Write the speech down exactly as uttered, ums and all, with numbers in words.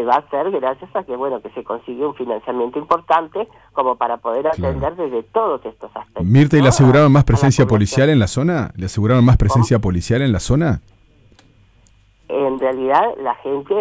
va a hacer gracias a que, bueno, que se consigue un financiamiento importante como para poder atender claro. desde todos estos aspectos. Mirta, ¿y ¿no? le aseguraron más a, presencia a policial en la zona? ¿Le aseguraron más presencia ¿Cómo? policial en la zona? En realidad, la gente